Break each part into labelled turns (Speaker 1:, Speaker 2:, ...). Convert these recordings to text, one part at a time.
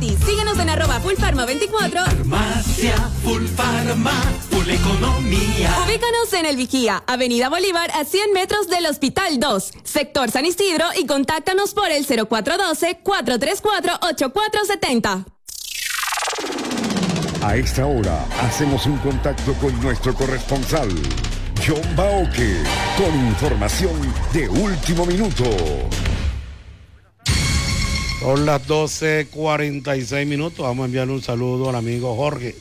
Speaker 1: gratis. Síguenos en @fullfarma24.
Speaker 2: Farmacia Full Farma, full economía.
Speaker 1: Ubícanos en El Vigía, Avenida Bolívar, a 100 metros del Hospital 2, sector San Isidro, y contáctanos por el 0412-434-8470.
Speaker 3: A esta hora hacemos un contacto con nuestro corresponsal, John Baoque, con información de último minuto.
Speaker 4: Son las 12:46. Vamos a enviarle un saludo al amigo Jorge,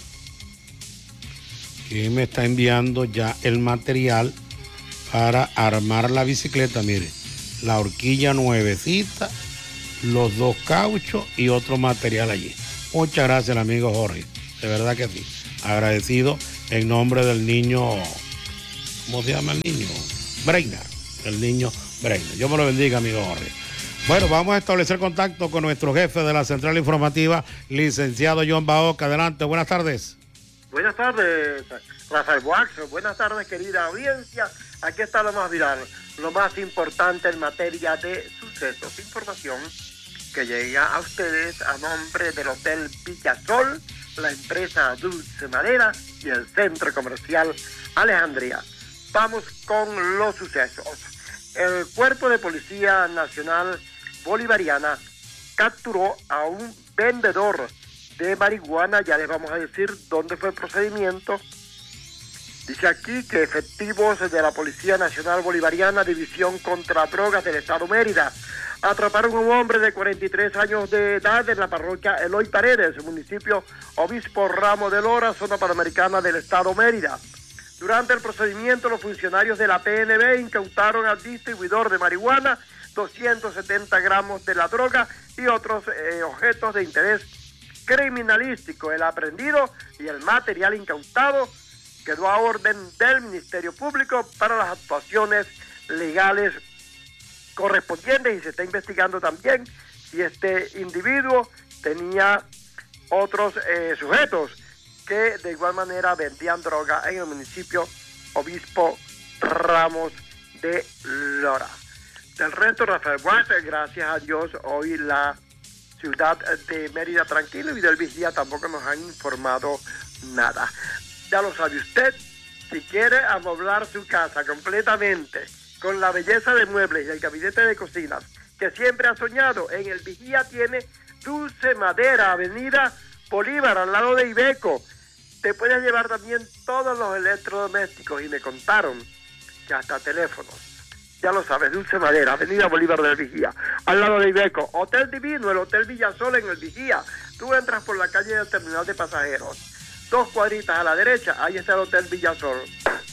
Speaker 4: que me está enviando ya el material para armar la bicicleta. Mire, la horquilla nuevecita, los 2 cauchos y otro material allí. Muchas gracias, amigo Jorge. De verdad que sí. Agradecido en nombre del niño, ¿cómo se llama el niño? Breiner. El niño Breiner. Dios me lo bendiga, amigo Jorge. Bueno, vamos a establecer contacto con nuestro jefe de la central informativa, licenciado John Baoque. Adelante, buenas tardes.
Speaker 5: Buenas tardes, Rafael Boax. Buenas tardes, querida audiencia. Aquí está lo más viral, lo más importante en materia de sucesos. Información que llega a ustedes a nombre del Hotel Villasol, la empresa Dulce Madera y el Centro Comercial Alejandría. Vamos con los sucesos. El Cuerpo de Policía Nacional Bolivariana capturó a un vendedor de marihuana. Ya les vamos a decir dónde fue el procedimiento. Dice aquí que efectivos de la Policía Nacional Bolivariana, División contra Drogas del Estado Mérida, atraparon a un hombre de 43 años de edad en la parroquia Eloy Paredes, municipio Obispo Ramos de Lora, zona panamericana del Estado Mérida. Durante el procedimiento, los funcionarios de la PNB incautaron al distribuidor de marihuana 270 gramos de la droga y otros objetos de interés criminalístico. El aprehendido y el material incautado quedó a orden del Ministerio Público para las actuaciones legales correspondientes, y se está investigando también si este individuo tenía otros sujetos que de igual manera vendían droga en el municipio Obispo Ramos de Lora. Del resto, Rafael Guas, gracias a Dios, hoy la ciudad de Mérida tranquilo, y del Vigía tampoco nos han informado nada. Ya lo sabe usted, si quiere amoblar su casa completamente con la belleza de muebles y el gabinete de cocinas que siempre ha soñado, en el Vigía tiene Dulce Madera, Avenida Bolívar, al lado de Ibeco. Te puedes llevar también todos los electrodomésticos, y me contaron que hasta teléfonos. Ya lo sabes, Dulce Madera, Avenida Bolívar del Vigía, al lado de Ibeco. Hotel Divino, el Hotel Villasol en el Vigía. Tú entras por la calle del terminal de pasajeros, 2 cuadritas a la derecha, ahí está el Hotel Villasol.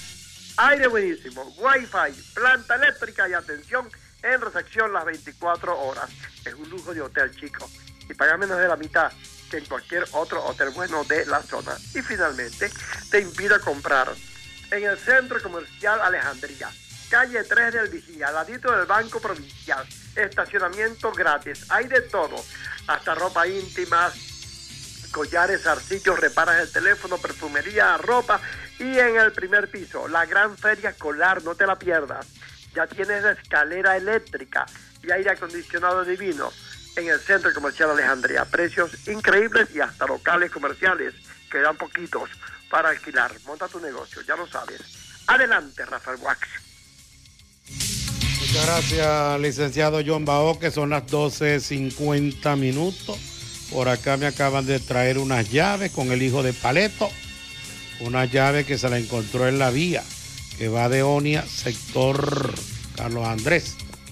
Speaker 5: Aire buenísimo, Wi-Fi, planta eléctrica y atención en recepción las 24 horas. Es un lujo de hotel, chico, y paga menos de la mitad que en cualquier otro hotel bueno de la zona. Y finalmente, te invito a comprar en el Centro Comercial Alejandría, calle 3 del Vigía, al ladito del Banco Provincial. Estacionamiento gratis, hay de todo, hasta ropa íntima, collares, zarcillos, reparas el teléfono, perfumería, ropa. Y en el primer piso, la gran feria escolar, no te la pierdas. Ya tienes la escalera eléctrica y aire acondicionado divino en el Centro Comercial Alejandría. Precios increíbles y hasta locales comerciales, quedan poquitos para alquilar. Monta tu negocio, ya lo sabes. Adelante, Rafael Wax.
Speaker 4: Muchas gracias, licenciado John Baoque. Son las 12:50. Por acá me acaban de traer unas llaves con el hijo de Paleto. Una llave que se la encontró en la vía que va de Onia, sector Carlos Andrés.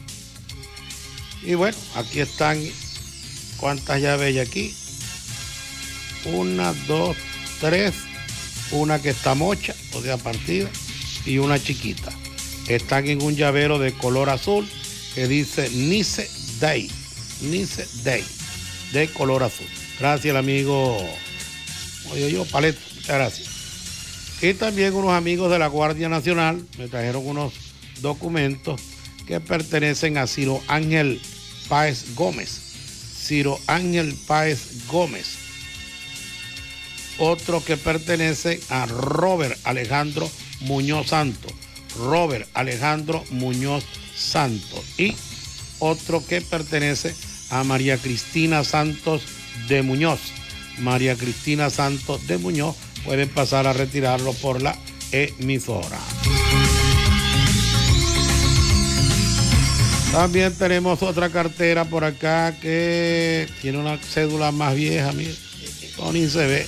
Speaker 4: Y bueno, aquí están. ¿Cuántas llaves hay aquí? 1, 2, 3. Una que está mocha, o sea, partida, y una chiquita. Están en un llavero de color azul que dice Nice Day. Nice Day, de color azul. Gracias, el amigo Paleto. Muchas gracias. Y también unos amigos de la Guardia Nacional me trajeron unos documentos que pertenecen a Ciro Ángel Páez Gómez. Ciro Ángel Páez Gómez. Otro que pertenece a Robert Alejandro Muñoz Santos. Robert Alejandro Muñoz Santos. Y otro que pertenece a María Cristina Santos de Muñoz, María Cristina Santos de Muñoz, pueden pasar a retirarlo por la emisora. También tenemos otra cartera por acá que tiene una cédula más vieja, mire, ni se ve.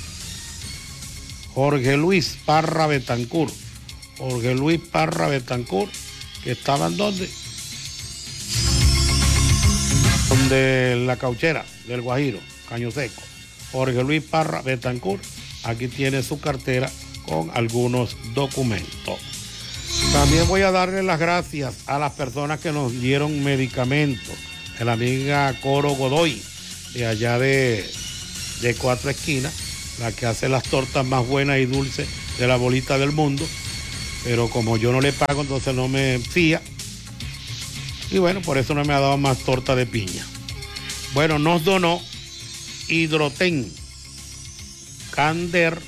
Speaker 4: Jorge Luis Parra Betancur. Jorge Luis Parra Betancur, que estaba en donde la Cauchera del Guajiro, Caño Seco. Jorge Luis Parra Betancur, aquí tiene su cartera con algunos documentos. También voy a darle las gracias a las personas que nos dieron medicamentos. La amiga Coro Godoy, de allá de Cuatro Esquinas, la que hace las tortas más buenas y dulces de la bolita del mundo. Pero como yo no le pago, entonces no me fía. Y bueno, por eso no me ha dado más torta de piña. Bueno, nos donó Hidroten, Cander,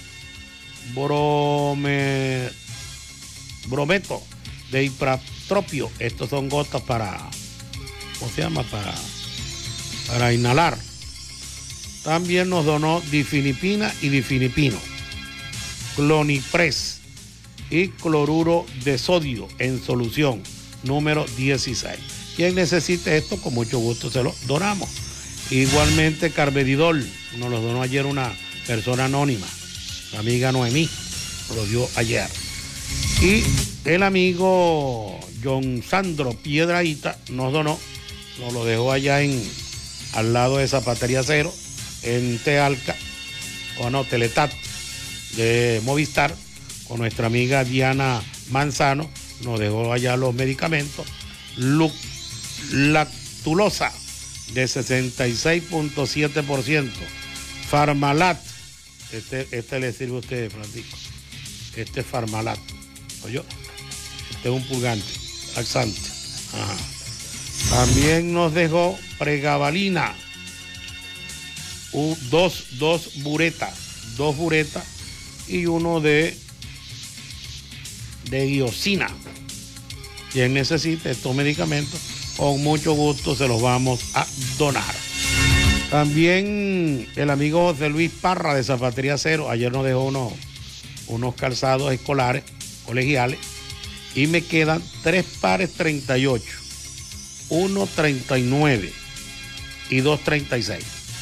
Speaker 4: brometo de Ipratropio. Estos son gotas para, ¿cómo se llama? Para inhalar. También nos donó difenipina y difenipino, Clonipres y cloruro de sodio en solución número 16. Quien necesite esto, con mucho gusto se lo donamos. Igualmente Carvedidol, nos lo donó ayer una persona anónima, la amiga Noemí, lo dio ayer. Y el amigo John Sandro Piedraíta nos donó, nos lo dejó allá al lado de Zapatería Cero, en Tealca, o no, Teletat, de Movistar, con nuestra amiga Diana Manzano, nos dejó allá los medicamentos. Lactulosa de 66.7%. Farmalat, este le sirve a usted, Francisco. Este es Farmalat. ¿Oye? Este es un purgante, laxante. Ajá. También nos dejó pregabalina, dos buretas y uno de diosina. Quien necesite estos medicamentos, con mucho gusto se los vamos a donar. También el amigo José Luis Parra de Zapatería Cero, ayer nos dejó unos calzados escolares, colegiales, y me quedan 3 pares 38, 1 39 y 2 36.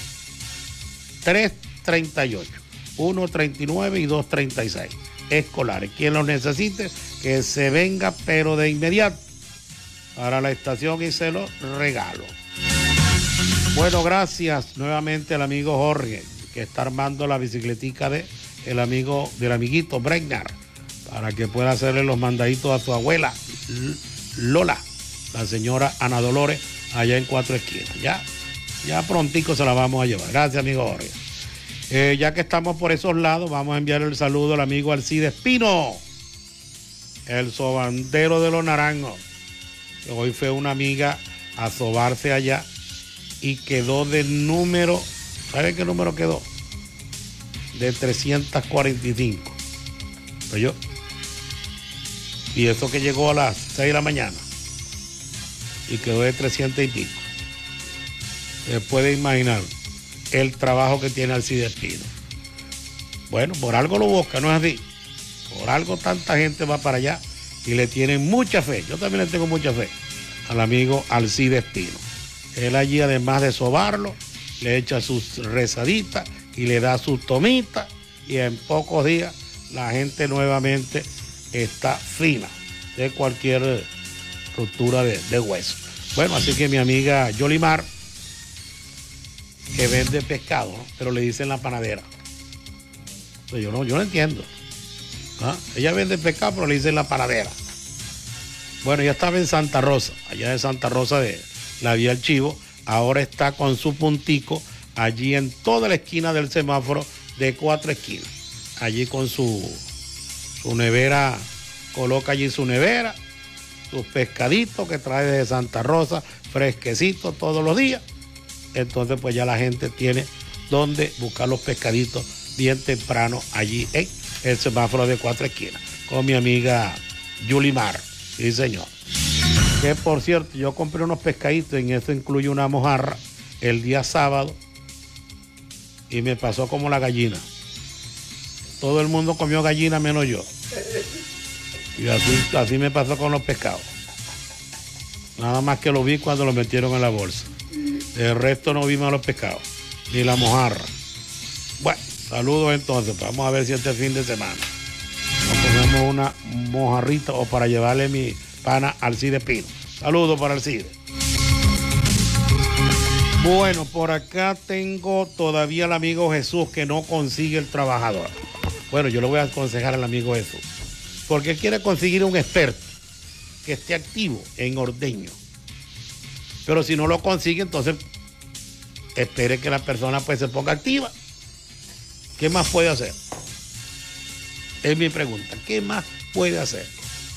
Speaker 4: 3 38, 1 39 y 2 36 escolares. Quien los necesite, que se venga, pero de inmediato, para la estación y se los regalo. Bueno, gracias nuevamente al amigo Jorge, que está armando la bicicletica del amiguito Bregnar, para que pueda hacerle los mandaditos a su abuela Lola, la señora Ana Dolores, allá en Cuatro Esquinas. Ya prontico se la vamos a llevar. Gracias, amigo Jorge. Ya que estamos por esos lados, vamos a enviar el saludo al amigo Alcide Espino, el sobandero de los naranjos. Hoy fue una amiga a sobarse allá y quedó de número, ¿sabe qué número quedó? De 345. ¿Oyó? Y eso que llegó a las 6 de la mañana y quedó de 300 y pico. Se puede imaginar el trabajo que tiene Alcide Espino. Bueno, por algo lo busca, ¿no es así? Por algo tanta gente va para allá y le tienen mucha fe. Yo también le tengo mucha fe al amigo Alcide Espino. Él allí, además de sobarlo, le echa sus rezaditas y le da sus tomitas, y en pocos días la gente nuevamente está fina de cualquier ruptura de hueso. Bueno, así que mi amiga Yolimar, que vende pescado, ¿no? Pero le dicen la panadera. Entonces, yo no entiendo. ¿Ah? Ella vende pescado, pero le dicen la panadera. Bueno, ya estaba en Santa Rosa, allá de Santa Rosa de la Vía El Chivo. Ahora está con su puntico allí en toda la esquina del semáforo de Cuatro Esquinas. Allí con su nevera, coloca allí su nevera, sus pescaditos que trae desde Santa Rosa, fresquecitos todos los días. Entonces pues ya la gente tiene donde buscar los pescaditos bien temprano allí en el semáforo de Cuatro Esquinas, con mi amiga Yulimar. Sí, señor. Que por cierto, yo compré unos pescaditos, en eso incluye una mojarra, el día sábado, y me pasó como la gallina. Todo el mundo comió gallina menos yo. Y así me pasó con los pescados. Nada más que lo vi cuando lo metieron en la bolsa. El resto no vimos a los pescados, ni la mojarra. Bueno, saludos entonces. Vamos a ver si este fin de semana nos comemos una mojarrita o para llevarle mi pana Alcide Pino. Saludos para Alcide. Bueno, por acá tengo todavía al amigo Jesús que no consigue el trabajador. Bueno, yo le voy a aconsejar al amigo Jesús, porque quiere conseguir un experto que esté activo en ordeño. Pero si no lo consigue, entonces espere que la persona pues se ponga activa. ¿Qué más puede hacer? Es mi pregunta. ¿Qué más puede hacer?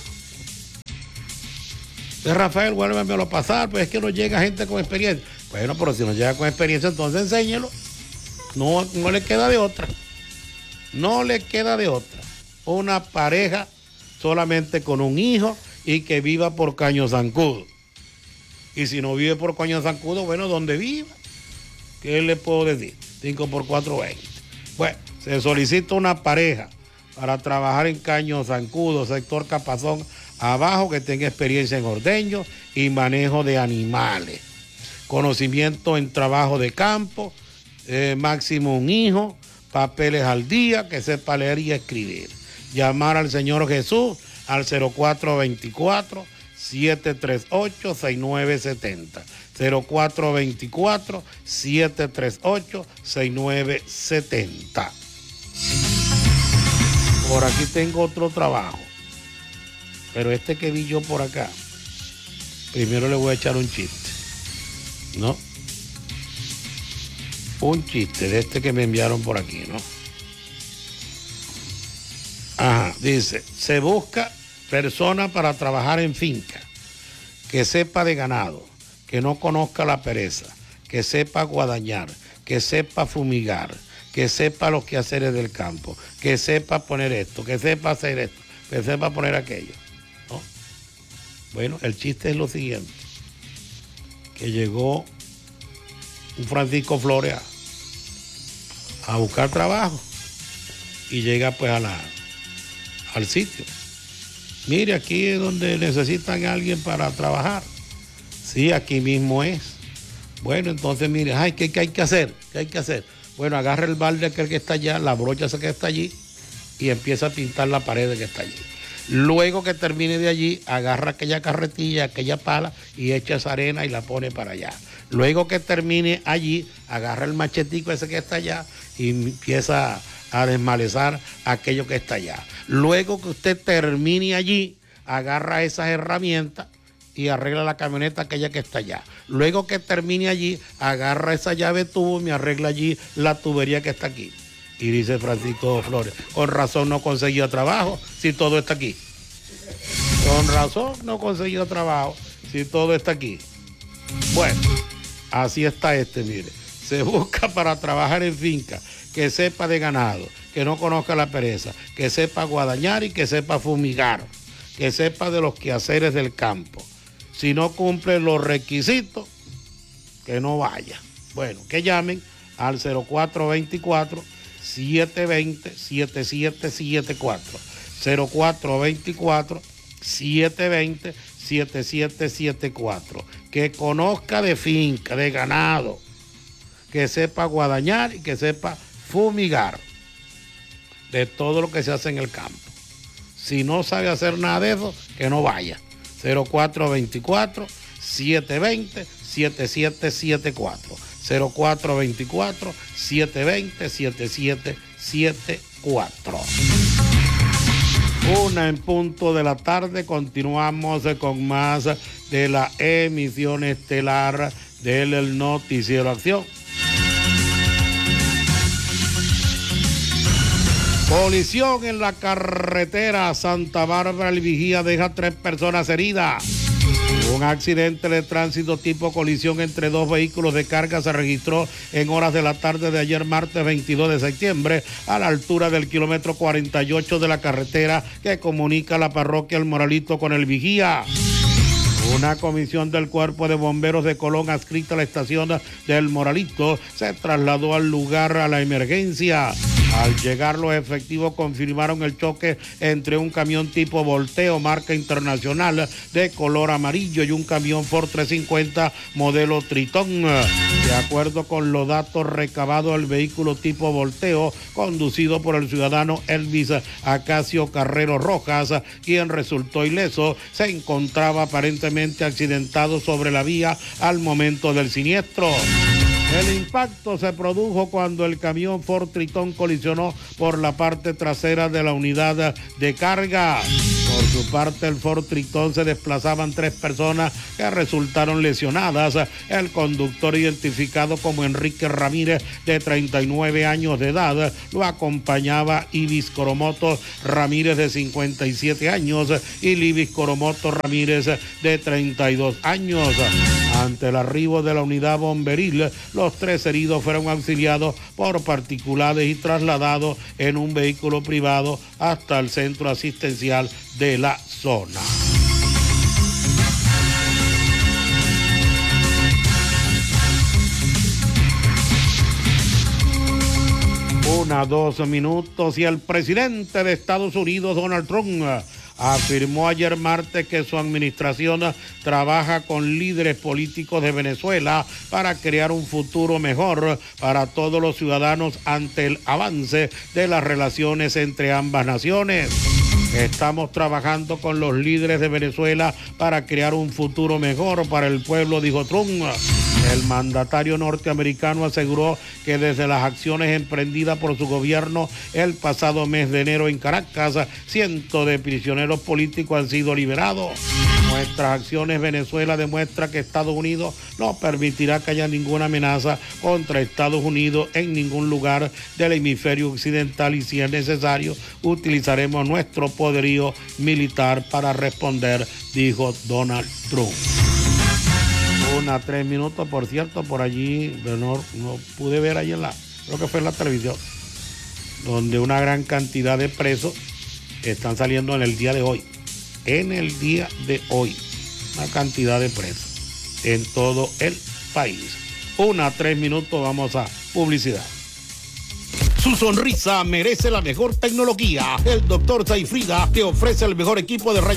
Speaker 4: Rafael, vuélvemelo a pasar, pues es que no llega gente con experiencia. Bueno, pero si no llega con experiencia, entonces enséñelo. No le queda de otra. No le queda de otra. Una pareja solamente con un hijo y que viva por Caño Zancudo. Y si no vive por Caño Zancudo, bueno, donde viva. ¿Qué le puedo decir? 5 por 4, 20. Bueno, se solicita una pareja para trabajar en Caño Zancudo, sector Capazón Abajo, que tenga experiencia en ordeño y manejo de animales. Conocimiento en trabajo de campo, máximo un hijo, papeles al día, que sepa leer y escribir. Llamar al señor Jesús al 0424-738-6970. 0424-738-6970. Por aquí tengo otro trabajo, pero este que vi yo por acá, primero le voy a echar un chiste, ¿no? Un chiste de este que me enviaron por aquí, ¿no? Ajá, dice, se busca persona para trabajar en finca, que sepa de ganado, que no conozca la pereza, que sepa guadañar, que sepa fumigar, que sepa los quehaceres del campo, que sepa poner esto, que sepa hacer esto, que sepa poner aquello, ¿no? Bueno, el chiste es lo siguiente, que llegó un Francisco Flores a buscar trabajo y llega pues al sitio. Mire, aquí es donde necesitan a alguien para trabajar. Sí, aquí mismo es. Bueno, entonces mire, ay, ¿qué hay que hacer? ¿Qué hay que hacer? Bueno, agarra el balde aquel que está allá, la brocha esa que está allí y empieza a pintar la pared que está allí. Luego que termine de allí, agarra aquella carretilla, aquella pala y echa esa arena y la pone para allá. Luego que termine allí, agarra el machetico ese que está allá y empieza a desmalezar aquello que está allá. Luego que usted termine allí, agarra esas herramientas y arregla la camioneta aquella que está allá. Luego que termine allí, agarra esa llave tubo y me arregla allí la tubería que está aquí. Y dice Francisco Flores, con razón no conseguía trabajo si todo está aquí. Con razón no conseguía trabajo si todo está aquí. Bueno, así está mire. Se busca para trabajar en finca, que sepa de ganado, que no conozca la pereza, que sepa guadañar y que sepa fumigar, que sepa de los quehaceres del campo. Si no cumple los requisitos, que no vaya. Bueno, que llamen al 0424-720-7774. 0424-720-7774. Que conozca de finca, de ganado, que sepa guadañar y que sepa fumigar, de todo lo que se hace en el campo. Si no sabe hacer nada de eso, que no vaya. 0424-720-7774. 0424-720-7774. 1:00 p.m, continuamos con más de la emisión estelar del Noticiero Acción. Colisión en la carretera Santa Bárbara, el Vigía deja 3 personas heridas. Un accidente de tránsito tipo colisión entre 2 vehículos de carga se registró en horas de la tarde de ayer, martes 22 de septiembre, a la altura del kilómetro 48 de la carretera que comunica la parroquia El Moralito con el Vigía. Una comisión del Cuerpo de Bomberos de Colón adscrita a la estación del Moralito se trasladó al lugar a la emergencia. Al llegar los efectivos confirmaron el choque entre un camión tipo Volteo marca internacional de color amarillo y un camión Ford 350 modelo Tritón. De acuerdo con los datos recabados, el vehículo tipo Volteo, conducido por el ciudadano Elvis Acacio Carrero Rojas, quien resultó ileso, se encontraba aparentemente accidentado sobre la vía al momento del siniestro. El impacto se produjo cuando el camión Ford Tritón colisionó por la parte trasera de la unidad de carga. Por su parte, el Ford Tritón se desplazaban 3 personas que resultaron lesionadas. El conductor, identificado como Enrique Ramírez, de 39 años de edad, lo acompañaba Ibis Coromoto Ramírez, de 57 años, y Libis Coromoto Ramírez, de 32 años. Ante el arribo de la unidad bomberil, los 3 heridos fueron auxiliados por particulares y trasladados en un vehículo privado hasta el centro asistencial de la zona. Una, 2 minutos y el presidente de Estados Unidos, Donald Trump, afirmó ayer martes que su administración trabaja con líderes políticos de Venezuela para crear un futuro mejor para todos los ciudadanos ante el avance de las relaciones entre ambas naciones. Estamos trabajando con los líderes de Venezuela para crear un futuro mejor para el pueblo, dijo Trump. El mandatario norteamericano aseguró que desde las acciones emprendidas por su gobierno el pasado mes de enero en Caracas, cientos de prisioneros políticos han sido liberados. Nuestras acciones Venezuela demuestra que Estados Unidos no permitirá que haya ninguna amenaza contra Estados Unidos en ningún lugar del hemisferio occidental y si es necesario utilizaremos nuestro poderío militar para responder, dijo Donald Trump. 1-3 minutos, por cierto, por allí no pude ver ahí creo que fue en la televisión, donde una gran cantidad de presos están saliendo en el día de hoy. Una cantidad de presos en todo el país. 1-3 minutos, vamos a publicidad.
Speaker 6: Su sonrisa merece la mejor tecnología. El Dr. Saifrida te ofrece el mejor equipo de rayos